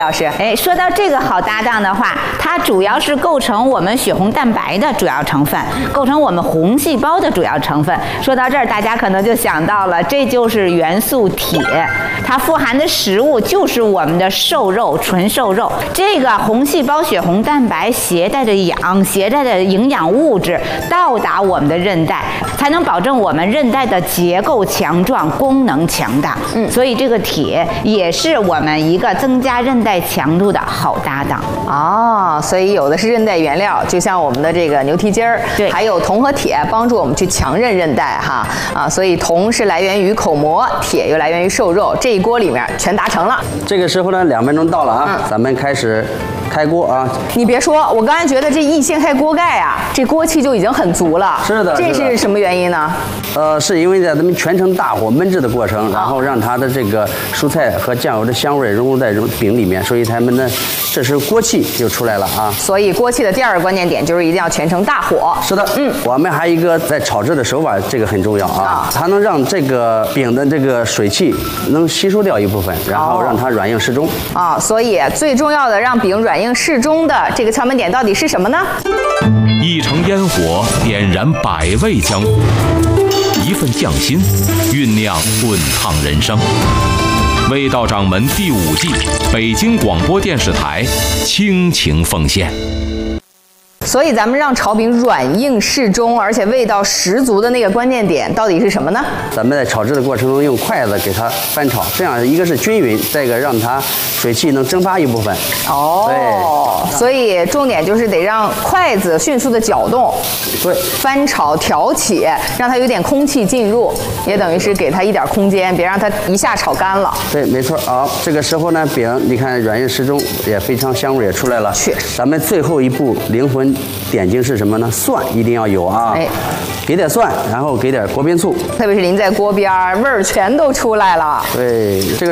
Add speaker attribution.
Speaker 1: 老师，
Speaker 2: 说到这个好搭档的话，它主要是构成我们血红蛋白的主要成分，构成我们红细胞的主要成分。说到这儿，大家可能就想到了，这就是元素铁，它富含的食物就是我们的瘦肉，纯瘦肉。这个红细胞血红蛋白携带着氧，携带着营养物质到达我们的韧带，才能保证我们韧带的结构强壮，功能强大。所以这个铁也是我们一个增加韧带强度的好搭档
Speaker 1: 哦。所以有的是韧带原料，就像我们的这个牛蹄筋儿，
Speaker 2: 对，
Speaker 1: 还有铜和铁帮助我们去强韧韧带哈啊。所以铜是来源于口膜，铁又来源于瘦肉，这一锅里面全达成了。
Speaker 3: 这个时候呢，2分钟到了啊，咱们开始开锅啊。
Speaker 1: 你别说，我刚才觉得这一掀开锅盖啊，这锅气就已经很足了。
Speaker 3: 是的，
Speaker 1: 这是什么原因呢？
Speaker 3: 是因为在咱们全程大火焖制的过程，然后让它的这个蔬菜和酱油的香味融入在饼里面，所以它们呢，这时候锅气就出来了啊。
Speaker 1: 所以锅气的第2个关键点就是一定要全程大火。
Speaker 3: 是的，我们还有一个在炒制的手法，这个很重要啊，它能让这个饼的这个水汽能吸收掉一部分，然后让它软硬适中
Speaker 1: 啊。所以最重要的让饼软硬适中的这个窍门点到底是什么呢？
Speaker 4: 一城烟火点燃百味江湖，一份匠心酝酿滚烫人生。味道掌门第5季，北京广播电视台倾情奉献。
Speaker 1: 所以咱们让炒饼软硬适中，而且味道十足的那个关键点到底是什么呢？
Speaker 3: 咱们在炒制的过程中用筷子给它翻炒，这样一个是均匀，再一个让它水汽能蒸发一部分。
Speaker 1: 哦，对，所以重点就是得让筷子迅速的搅动，
Speaker 3: 对，
Speaker 1: 翻炒挑起，让它有点空气进入，也等于是给它一点空间，别让它一下炒干了。
Speaker 3: 对，没错。好，这个时候呢，饼你看软硬适中，也非常香味也出来了。
Speaker 1: 确实，
Speaker 3: 咱们最后一步灵魂点睛是什么呢？蒜一定要有啊！给点蒜，然后给点锅边醋，
Speaker 1: 特别是淋在锅边，味儿全都出来了。
Speaker 3: 对，这个。